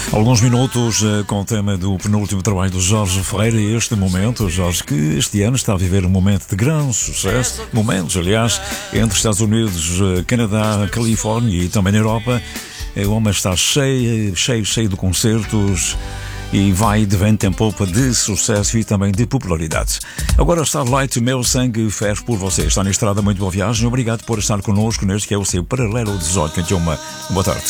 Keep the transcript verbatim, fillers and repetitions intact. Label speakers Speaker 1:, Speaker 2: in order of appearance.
Speaker 1: Alguns minutos uh, com o tema do penúltimo trabalho do Jorge Ferreira e este momento, Jorge, que este ano está a viver um momento de grande sucesso, momentos, aliás, entre Estados Unidos, uh, Canadá, Califórnia e também na Europa. O homem está cheio, cheio, cheio de concertos e vai de vento em popa de sucesso e também de popularidade. Agora Starlight, meu sangue ferve por você. Está na estrada, muito boa viagem. Obrigado por estar connosco neste que é o seu Paralelo dezoito. Então, uma boa tarde.